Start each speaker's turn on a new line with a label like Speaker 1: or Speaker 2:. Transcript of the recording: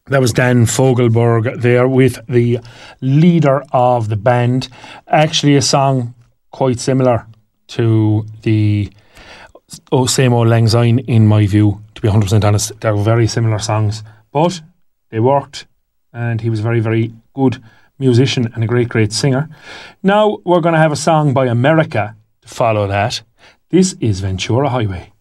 Speaker 1: That was Dan Fogelberg there with the leader of the band. Actually, a song quite similar to the Same Old Lang Syne, in my view, to be 100% honest. They're very similar songs, but they worked, and he was a very, very good musician and a great, great singer. Now we're going to have a song by America to follow that. This is Ventura Highway.